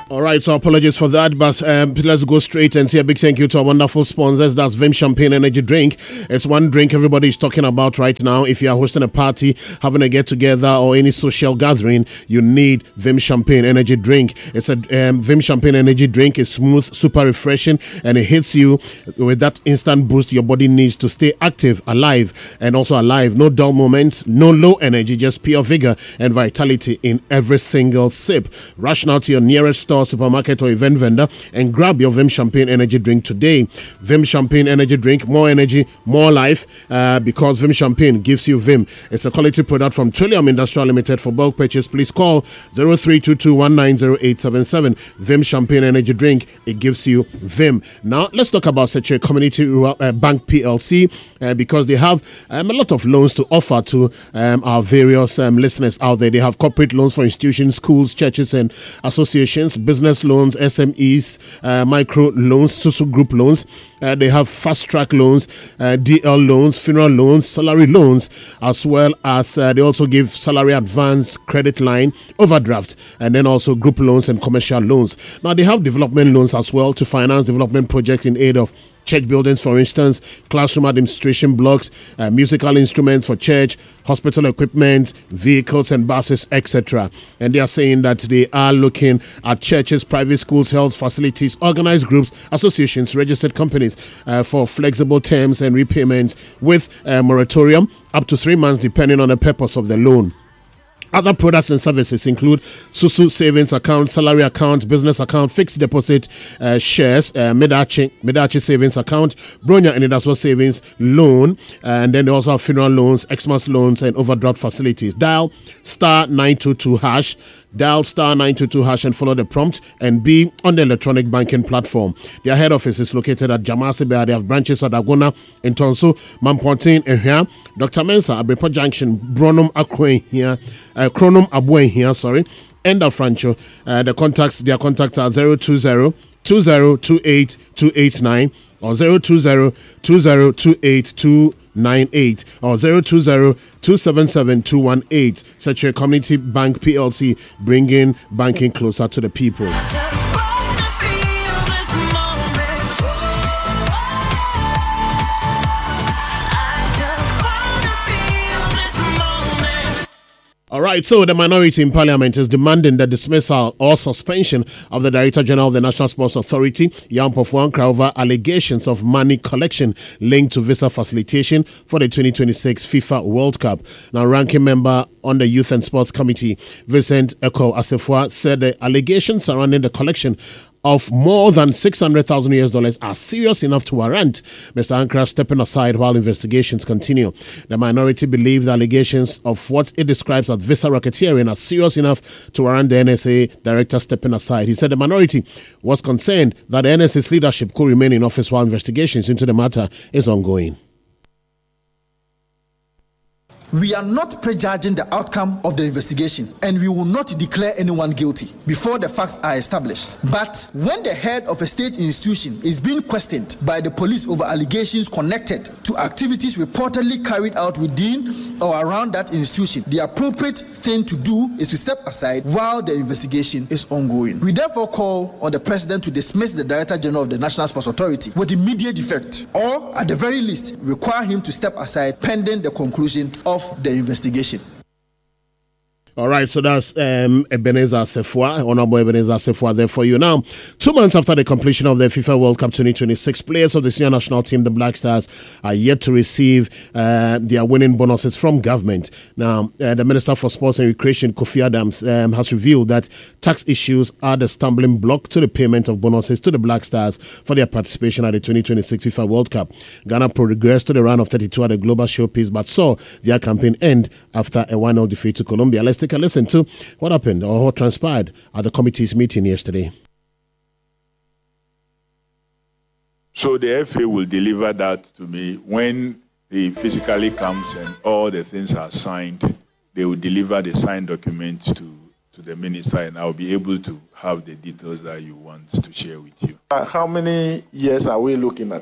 All right, so apologies for that, but let's go straight and say a big thank you to our wonderful sponsors. That's Vim Champagne Energy Drink. It's one drink everybody's talking about right now. If you are hosting a party, having a get-together, or any social gathering, you need Vim Champagne Energy Drink. It's a Vim Champagne Energy Drink is smooth, super refreshing, and it hits you with that instant boost your body needs to stay active, alive, and also alive. No dull moments, no low energy, just pure vigor and vitality in every single sip. Rush now to your nearest store, supermarket, or event vendor and grab your Vim Champagne Energy Drink today. Vim Champagne Energy Drink, more energy, more life, because Vim Champagne gives you Vim. It's a quality product from Trillium Industrial Limited. For bulk purchase, please call 0322190877. Vim Champagne Energy Drink, it gives you Vim. Now, let's talk about Secure Community Bank PLC, because they have a lot of loans to offer to our various listeners out there. They have corporate loans for institutions, schools, churches, and associations, business loans, SMEs, micro loans, social group loans. They have fast track loans, DL loans, funeral loans, salary loans, as well as they also give salary advance, credit line, overdraft, and then also group loans and commercial loans. Now they have development loans as well to finance development projects in aid of church buildings, for instance, classroom administration blocks, musical instruments for church, hospital equipment, vehicles and buses, etc. And they are saying that they are looking at churches, private schools, health facilities, organized groups, associations, registered companies for flexible terms and repayments with a moratorium up to 3 months depending on the purpose of the loan. Other products and services include Susu savings account, salary account, business account, fixed deposit, shares, Medachi savings account, Bronya and Indaswa savings loan, and then they also have funeral loans, Xmas loans, and overdraft facilities. Dial star 922 hash. Dial star 922 hash and follow the prompt and be on the electronic banking platform. Their head office is located at Jamasi Bay. They have branches at Agona, in Tonso, Mampontin, and here. Dr. Mensa, Abrepo Junction, Bronum Akwe here, Chronum Abwe here, sorry, and Francho. Their contacts are 020-2028-289 or 020-2028-298 or 020-277-218. Such a Community Bank PLC, bringing banking closer to the people. All right, so the minority in Parliament is demanding the dismissal or suspension of the Director General of the National Sports Authority, Jan Pofuankra, over allegations of money collection linked to visa facilitation for the 2026 FIFA World Cup. Now, ranking member on the Youth and Sports Committee, Vincent Eko Asefua, said the allegations surrounding the collection of more than $600,000 are serious enough to warrant Mr. Ankara stepping aside while investigations continue. The minority believe the allegations of what it describes as visa racketeering are serious enough to warrant the NSA director stepping aside. He said the minority was concerned that the NSA's leadership could remain in office while investigations into the matter is ongoing. We are not prejudging the outcome of the investigation, and we will not declare anyone guilty before the facts are established. But when the head of a state institution is being questioned by the police over allegations connected to activities reportedly carried out within or around that institution, the appropriate thing to do is to step aside while the investigation is ongoing. We therefore call on the President to dismiss the Director General of the National Sports Authority with immediate effect, or at the very least, require him to step aside pending the conclusion of the investigation. All right, so that's Ebenezer Asefua, Honorable Ebenezer Asefua there for you. Now, 2 months after the completion of the FIFA World Cup 2026, players of the senior national team, the Black Stars, are yet to receive their winning bonuses from government. Now, the Minister for Sports and Recreation, Kofi Adams, has revealed that tax issues are the stumbling block to the payment of bonuses to the Black Stars for their participation at the 2026 FIFA World Cup. Ghana progressed to the round of 32 at the Global Showpiece, but saw their campaign end after a 1-0 defeat to Colombia. Let's take a listen to what happened or what transpired at the committee's meeting yesterday. So the FA will deliver that to me when he physically comes and all the things are signed. They will deliver the signed documents to the minister, and I'll be able to have the details that you want to share with you. How many years are we looking at?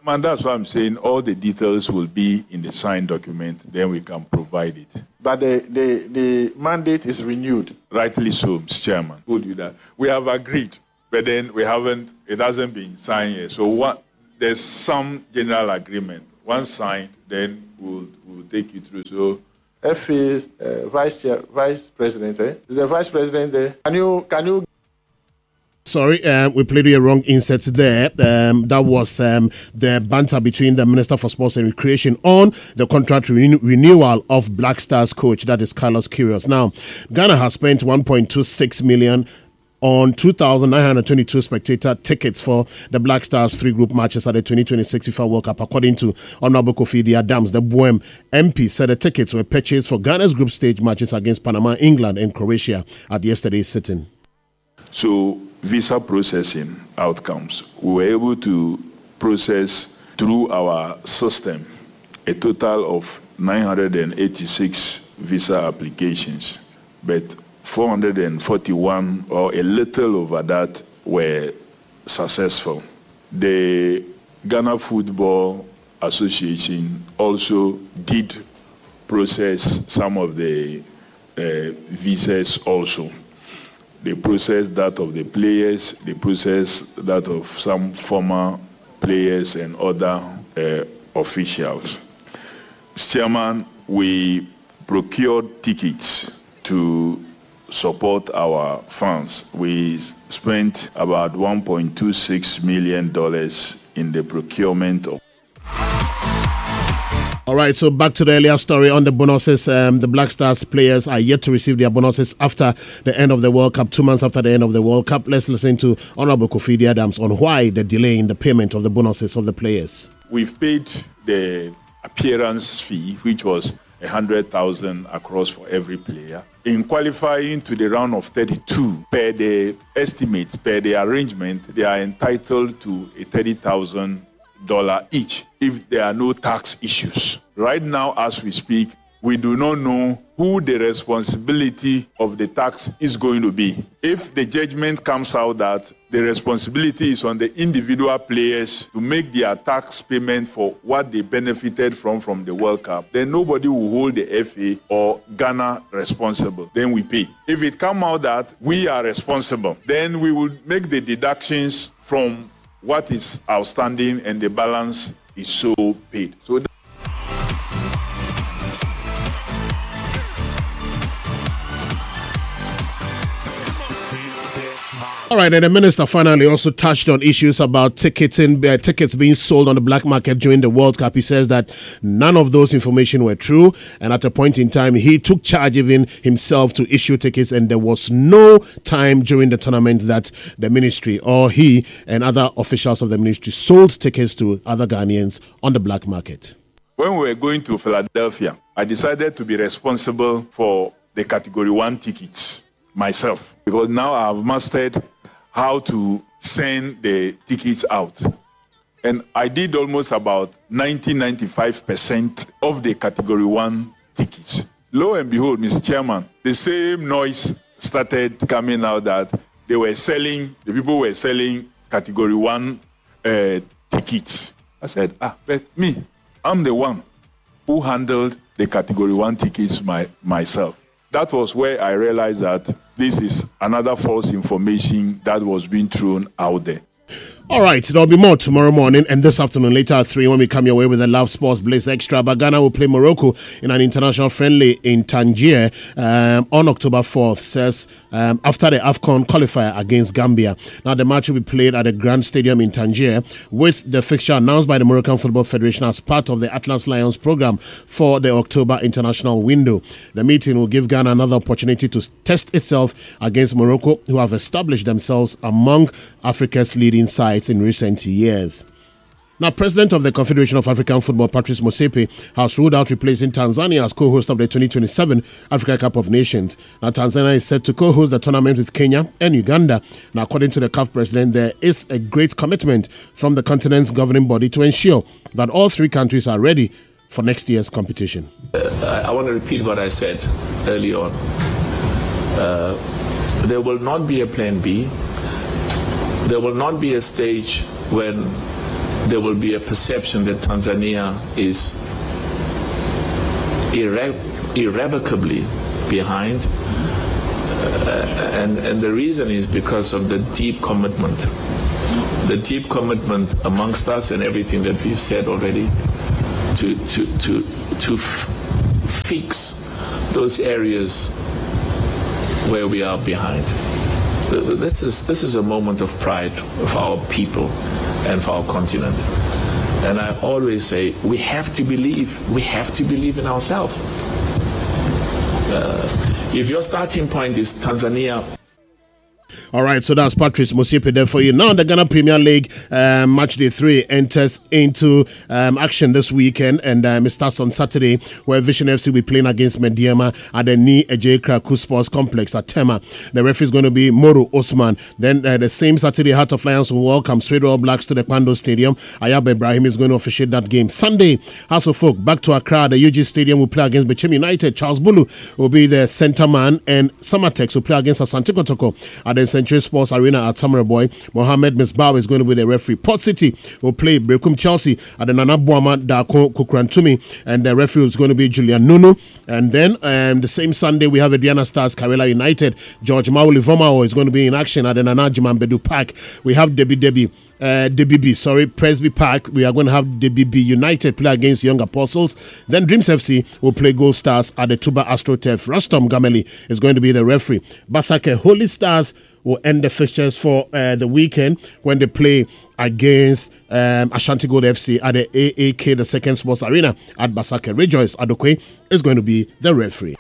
And that's why I'm saying all the details will be in the signed document, then we can provide it. But the mandate is renewed. Rightly so, Mr. Chairman. Told you that. We have agreed, but then it hasn't been signed yet. So there's some general agreement. Once signed, then we'll take you through. So FA's vice president, is the vice president there? Can you? Sorry, we played you a wrong insert there. That was the banter between the Minister for Sports and Recreation on the contract renewal of Black Stars coach, that is Carlos Queiroz. Now, Ghana has spent 1.26 million on 2,922 spectator tickets for the Black Stars 3 group matches at the 2026 FIFA World Cup. According to Honorable Kofi Adams, the Boem MP said the tickets were purchased for Ghana's group stage matches against Panama, England and Croatia at yesterday's sitting. So, visa processing outcomes. We were able to process through our system a total of 986 visa applications, but 441 or a little over that were successful. The Ghana Football Association also did process some of the visas also. They processed that of the players, they processed that of some former players and other officials. Mr. Chairman, we procured tickets to support our fans. We spent about $1.26 million in the procurement of. All right, so back to the earlier story on the bonuses. The Black Stars players are yet to receive their bonuses after the end of the World Cup, 2 months after the end of the World Cup. Let's listen to Honorable Kofi Adams on why the delay in the payment of the bonuses of the players. We've paid the appearance fee, which was 100,000 across for every player. In qualifying to the round of 32, per the estimates, per the arrangement, they are entitled to a $30,000 each if there are no tax issues. Right now, as we speak, we do not know who the responsibility of the tax is going to be. If the judgment comes out that the responsibility is on the individual players to make their tax payment for what they benefited from the World Cup, then nobody will hold the FA or Ghana responsible. Then we pay. If it comes out that we are responsible, then we will make the deductions from what is outstanding and the balance is so paid. So all right, and the minister finally also touched on issues about tickets being sold on the black market during the World Cup. He says that none of those information were true, and at a point in time, he took charge even himself to issue tickets, and there was no time during the tournament that the ministry or he and other officials of the ministry sold tickets to other Ghanaians on the black market. When we were going to Philadelphia, I decided to be responsible for the Category 1 tickets myself, because now I have mastered how to send the tickets out. And I did almost about 95% of the Category 1 tickets. Lo and behold, Mr. Chairman, the same noise started coming out that the people were selling Category 1 tickets. I said, but me, I'm the one who handled the Category 1 tickets myself. That was where I realized that this is another false information that was being thrown out there. All right, there'll be more tomorrow morning and this afternoon later at 3 when we come your way with the Love Sports Blaze Extra. But Ghana will play Morocco in an international friendly in Tangier on October 4th, says after the AFCON qualifier against Gambia. Now, the match will be played at the Grand Stadium in Tangier with the fixture announced by the Moroccan Football Federation as part of the Atlas Lions program for the October international window. The meeting will give Ghana another opportunity to test itself against Morocco, who have established themselves among Africa's leading sides in recent years. Now, President of the Confederation of African Football, Patrice Motsepe, has ruled out replacing Tanzania as co-host of the 2027 Africa Cup of Nations. Now, Tanzania is set to co-host the tournament with Kenya and Uganda. Now, according to the CAF president, there is a great commitment from the continent's governing body to ensure that all three countries are ready for next year's competition. I want to repeat what I said early on. There will not be a plan B. There will not be a stage when there will be a perception that Tanzania is irrevocably behind. And the reason is because of the deep commitment. The deep commitment amongst us and everything that we've said already to fix those areas where we are behind. This is a moment of pride for our people and for our continent. And I always say we have to believe in ourselves. If your starting point is Tanzania. All right, so that's Patrice Motsepe there for you. Now the Ghana Premier League match day 3 enters into action this weekend, and it starts on Saturday, where Vision FC will be playing against Mediama at the Ni Ejay Kraku Sports Complex at Tema. The referee is going to be Moro Osman. Then the same Saturday, Heart of Lions will welcome Straight All Blacks to the Kwando Stadium. Ayaba Ibrahim is going to officiate that game. Sunday, House of Folk back to Accra. The UG Stadium will play against Bechem United. Charles Bulu will be the centre man, and Samatex will play against Asante Kotoko at the Century Sports Arena at Tamara Boy. Mohamed Misbah is going to be the referee. Port City will play Brekum Chelsea at the Nana Boama Dako Kukrantumi, and the referee is going to be Julian Nunu. And then the same Sunday we have Adriana Stars Karela United. George Mauli Vomao is going to be in action at the Nana Jimambedu Park. We have DBB Presby Park. We are going to have DBB United play against Young Apostles. Then Dreams FC will play Gold Stars at the Tuba AstroTurf. Rastom Gameli is going to be the referee. Basake Holy Stars will end the fixtures for the weekend when they play against Ashanti Gold FC at the AAK, the Second Sports Arena at Basake. Rejoice Adokwe is going to be the referee.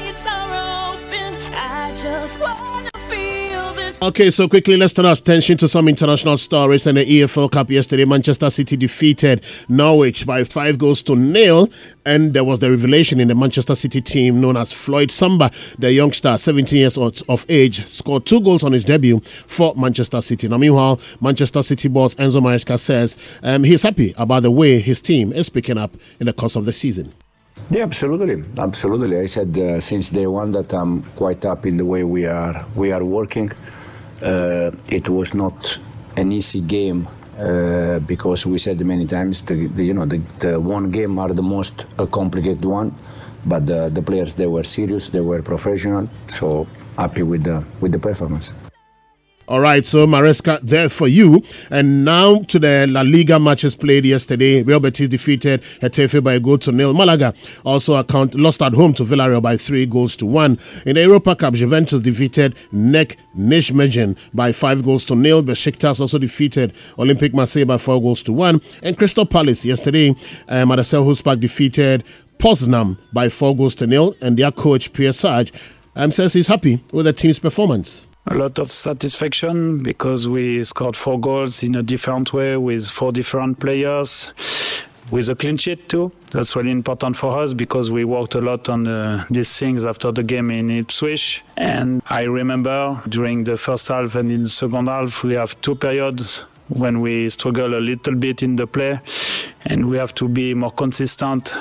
Okay, so quickly, let's turn our attention to some international stories. In the EFL Cup yesterday, Manchester City defeated Norwich by 5-0. And there was the revelation in the Manchester City team known as Floyd Samba, the youngster, 17 years of age, scored 2 goals on his debut for Manchester City. Now, meanwhile, Manchester City boss Enzo Maresca says he's happy about the way his team is picking up in the course of the season. Yeah, absolutely. I said since day one that I'm quite happy in the way we are working. It was not an easy game because we said many times the one game are the most complicated one, but the players, they were serious, they were professional, so happy with the performance. All right, so Maresca there for you. And now to the La Liga matches played yesterday. Real Betis defeated Getafe by 1-0. Malaga also lost at home to Villarreal by 3-1. In the Europa Cup, Juventus defeated NEC Nijmegen by 5-0. Besiktas also defeated Olympique Marseille by 4-1. And Crystal Palace yesterday, Marcel Huspak defeated Poznan by 4-0. And their coach, Pierre Sage, says he's happy with the team's performance. A lot of satisfaction because we scored 4 goals in a different way with 4 different players, with a clean sheet too. That's really important for us because we worked a lot on these things after the game in Ipswich. And I remember during the first half and in the second half, we have 2 periods when we struggle a little bit in the play and we have to be more consistent.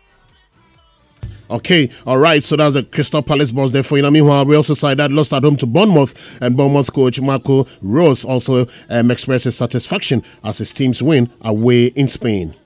Okay, all right, so that's the Crystal Palace boss there for you. Meanwhile, Real Sociedad lost at home to Bournemouth, and Bournemouth coach Marco Rose also expressed his satisfaction as his teams win away in Spain.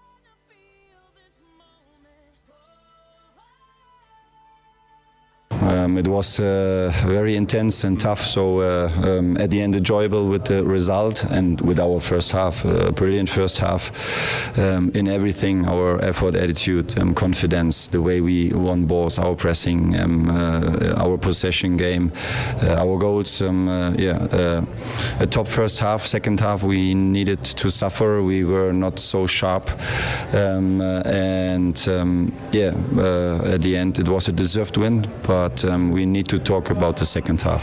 It was very intense and tough, so at the end enjoyable with the result and with our first half, brilliant first half in everything, our effort, attitude, confidence, the way we won balls, our pressing, our possession game, our goals, a top first half. Second half we needed to suffer, we were not so sharp, at the end it was a deserved win, but we need to talk about the second half.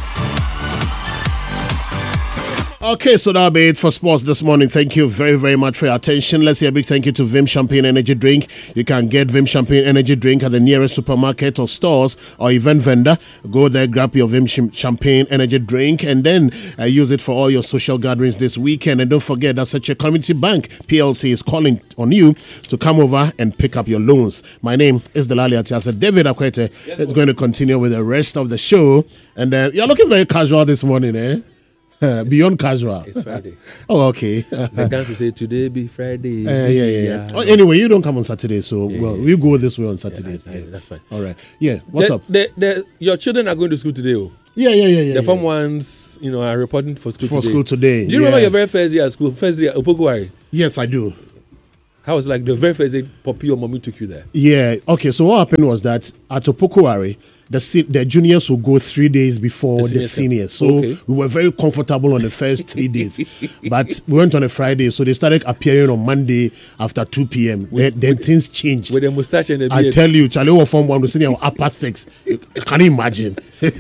Okay, so that'll be it for sports this morning. Thank you very, very much for your attention. Let's say a big thank you to Vim Champagne Energy Drink. You can get Vim Champagne Energy Drink at the nearest supermarket or stores or event vendor. Go there, grab your Vim Champagne Energy Drink, and then use it for all your social gatherings this weekend. And don't forget that Such a Community Bank PLC is calling on you to come over and pick up your loans. My name is Delali Atiasa. David Akwete is going to continue with the rest of the show. And you're looking very casual this morning, eh? Beyond casual. It's Friday. Oh, okay. The dance will say today be Friday. Yeah. Oh, anyway, you don't come on Saturday, so we go this way on Saturdays. Yeah, that's fine. All right. Yeah. What's up? Your children are going to school today. Oh. Yeah. The form ones, are reporting for school today. Do you remember your very first day at school? First day at Opokuwari? Yes, I do. How was like the very first day Poppy or Mommy took you there? Yeah. Okay. So what happened was that at Opokuwari, the juniors will go 3 days before the seniors. So we were very comfortable on the first 3 days. But we went on a Friday, so they started appearing on Monday after 2 p.m. Then things changed. With the mustache and the beard. I tell you, Charlie was from one was sitting on upper 6. Can you imagine? Then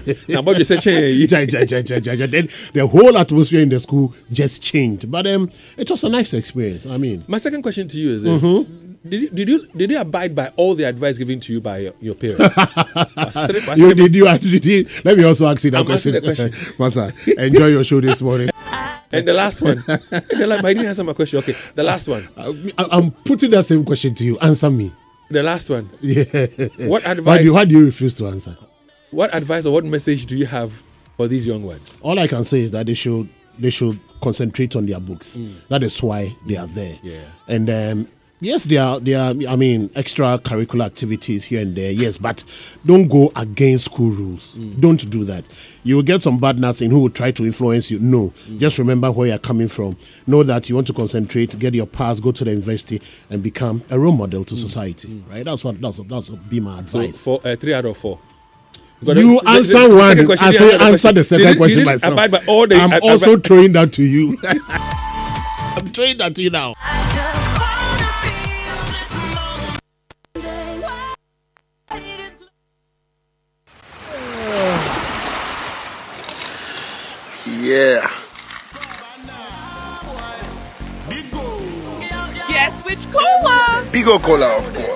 the whole atmosphere in the school just changed. But it was a nice experience. I mean, my second question to you is this. Did you abide by all the advice given to you by your parents? Did you? Let me also ask you that question. Masa, enjoy your show this morning. And the last one. I didn't answer my question. Okay, the last one. I'm putting that same question to you. Answer me. The last one. Yeah. What advice? Why do you refuse to answer? What advice or what message do you have for these young ones? All I can say is that they should concentrate on their books. That is why they are there. Yeah. And yes, there are. I mean, extracurricular activities here and there. Yes, but don't go against school rules. Don't do that. You will get some bad nuts in who will try to influence you. No, just remember where you're coming from. Know that you want to concentrate, get your pass, go to the university, and become a role model to society. Right? That's what be my advice. So 3 out of 4. You answer one. I say answer the second question myself. I'm also throwing that to you. I'm throwing that to you now. Yeah. Guess which cola? Bigo Cola, of course.